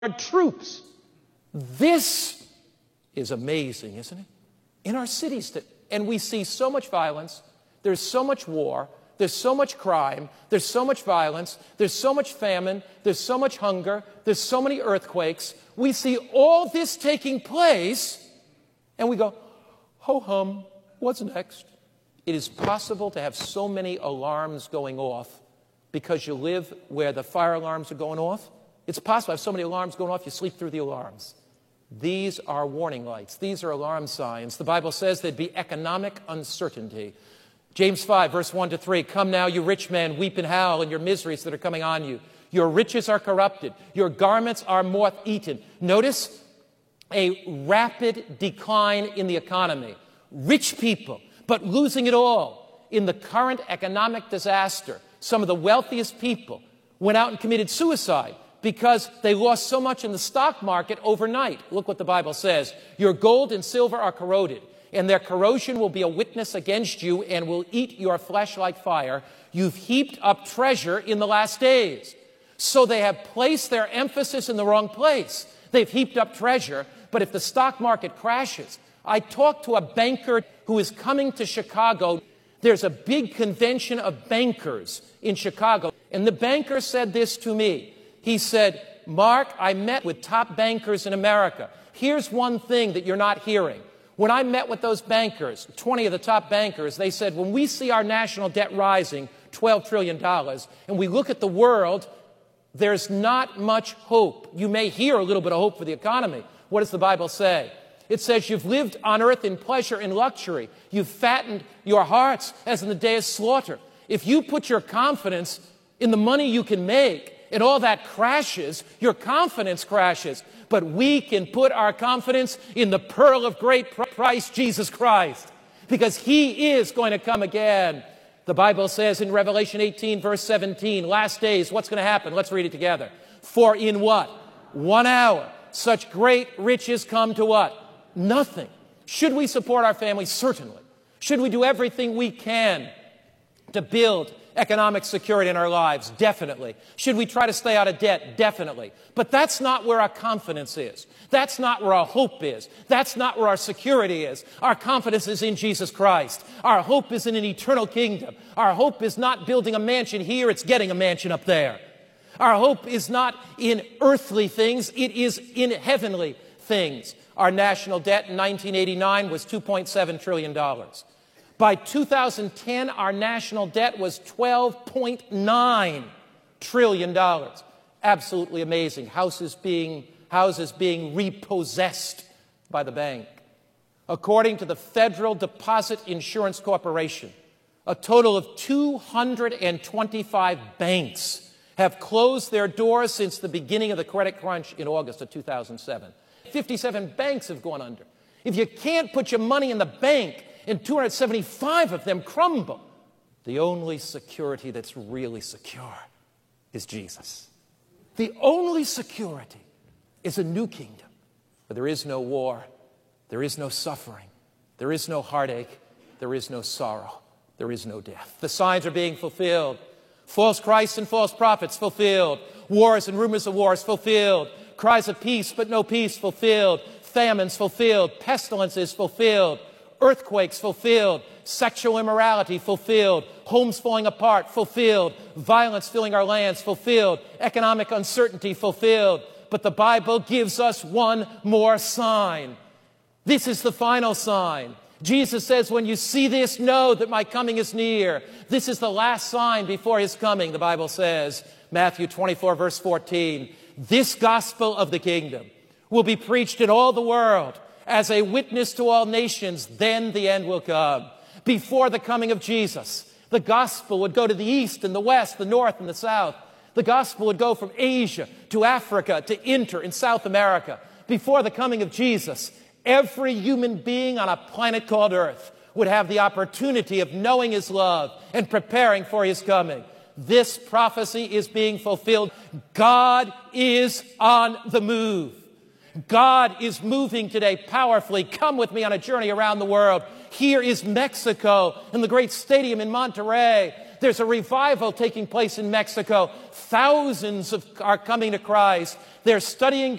troops. This is amazing, isn't it? In our cities, and we see so much violence, there's so much war, there's so much crime, there's so much violence, there's so much famine, there's so much hunger, there's so many earthquakes. We see all this taking place, and we go, ho-hum, what's next? It is possible to have so many alarms going off because you live where the fire alarms are going off. It's possible to have so many alarms going off, you sleep through the alarms. These are warning lights. These are alarm signs. The Bible says there'd be economic uncertainty. James 5, verse 1 to 3, come now, you rich men, weep and howl in your miseries that are coming on you. Your riches are corrupted. Your garments are moth-eaten. Notice a rapid decline in the economy. Rich people, but losing it all in the current economic disaster. Some of the wealthiest people went out and committed suicide because they lost so much in the stock market overnight. Look what the Bible says. Your gold and silver are corroded, and their corrosion will be a witness against you and will eat your flesh like fire. You've heaped up treasure in the last days. So they have placed their emphasis in the wrong place. They've heaped up treasure, but if the stock market crashes, I talked to a banker who is coming to Chicago. There's a big convention of bankers in Chicago, and the banker said this to me. He said, Mark, I met with top bankers in America. Here's one thing that you're not hearing. When I met with those bankers, 20 of the top bankers, they said, when we see our national debt rising, $12 trillion, and we look at the world, there's not much hope. You may hear a little bit of hope for the economy. What does the Bible say? It says you've lived on earth in pleasure and luxury. You've fattened your hearts as in the day of slaughter. If you put your confidence in the money you can make, and all that crashes, your confidence crashes. But we can put our confidence in the pearl of great price, Jesus Christ, because he is going to come again. The Bible says in Revelation 18, verse 17, last days, what's going to happen? Let's read it together. For in what? 1 hour, such great riches come to what? Nothing. Should we support our families? Certainly. Should we do everything we can to build economic security in our lives? Definitely. Should we try to stay out of debt? Definitely. But that's not where our confidence is. That's not where our hope is. That's not where our security is. Our confidence is in Jesus Christ. Our hope is in an eternal kingdom. Our hope is not building a mansion here, it's getting a mansion up there. Our hope is not in earthly things, it is in heavenly things. Our national debt in 1989 was $2.7 trillion. By 2010, our national debt was $12.9 trillion. Absolutely amazing. Houses being repossessed by the bank. According to the Federal Deposit Insurance Corporation, a total of 225 banks have closed their doors since the beginning of the credit crunch in August of 2007. 57 banks have gone under. If you can't put your money in the bank, and 275 of them crumble, the only security that's really secure is Jesus. The only security is a new kingdom where there is no war, there is no suffering, there is no heartache, there is no sorrow, there is no death. The signs are being fulfilled. False Christs and false prophets fulfilled. Wars and rumors of wars fulfilled. Cries of peace but no peace fulfilled. Famines fulfilled. Pestilences fulfilled. Earthquakes fulfilled, sexual immorality fulfilled, homes falling apart fulfilled, violence filling our lands fulfilled, economic uncertainty fulfilled. But the Bible gives us one more sign. This is the final sign. Jesus says, when you see this, know that my coming is near. This is the last sign before his coming, the Bible says. Matthew 24, verse 14. This gospel of the kingdom will be preached in all the world as a witness to all nations, then the end will come. Before the coming of Jesus, the gospel would go to the east and the west, the north and the south. The gospel would go from Asia to Africa to enter in South America. Before the coming of Jesus, every human being on a planet called Earth would have the opportunity of knowing his love and preparing for his coming. This prophecy is being fulfilled. God is on the move. God is moving today powerfully. Come with me on a journey around the world. Here is Mexico and the great stadium in Monterrey. There's a revival taking place in Mexico. Thousands are coming to Christ. They're studying